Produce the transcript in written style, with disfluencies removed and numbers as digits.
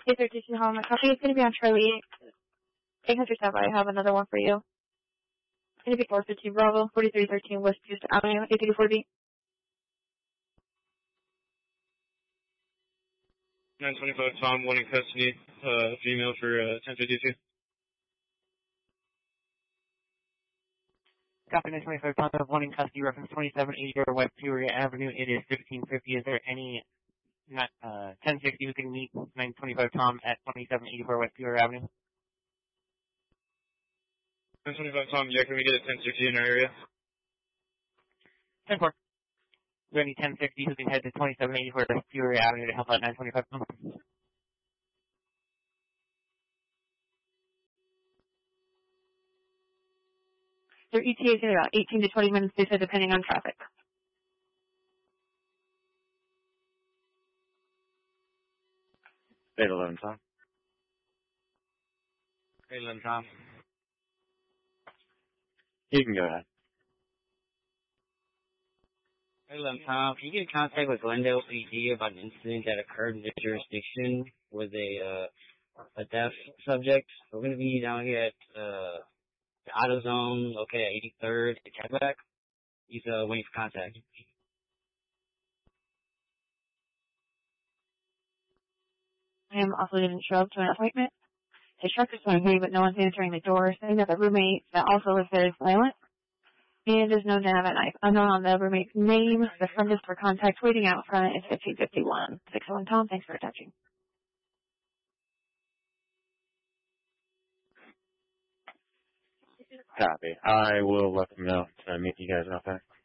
832 Holland Coffee. It's going to be on Charlie 800 I have another one for you. It's going to be 415 Bravo, 4313 West Houston Avenue, 834B. 925 Tom, wanting custody, female for 1052. Copy 925 Tom, wanting custody, reference 2780 West Peoria Avenue. It is 1550. Is there any 1060 who can meet 925 Tom at 2784 West Peoria Avenue? 925 Tom, yeah, can we get a 1060 in our area? 10-4. We have any 1060 who can head to 2784 West Peoria Avenue to help out 925 Tom? Their ETA is in about 18 to 20 minutes, they said, depending on traffic. 811 Tom. 811 Tom. You can go ahead. 811 Tom, can you get in contact with Glendale PD about an incident that occurred in this jurisdiction with a deaf subject? We're going to be down here at the AutoZone, located at 83rd at Quebec. He's waiting for contact. I am also didn't show up to an appointment. His truck is going to but no one's answering the door, saying that the roommate that also lives there is silent. And there's no nav at knife. Unknown on the roommate's name. The front is for contact. Waiting out front is 1551. 601 Tom, thanks for attaching. Copy. I will let them know to meet you guys out there.